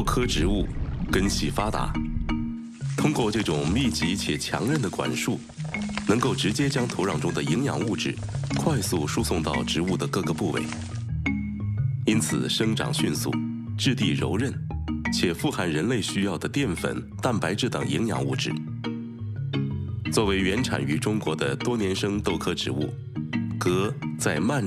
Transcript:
豆科植物根系发达，通过这种密集且强韧的管束，能够直接将土壤中的营养物质快速输送到植物的各个部位，因此生长迅速，质地柔韧，且富含人类需要的淀粉、蛋白质等营养物质。作为原产于中国的多年生豆科植物，葛在漫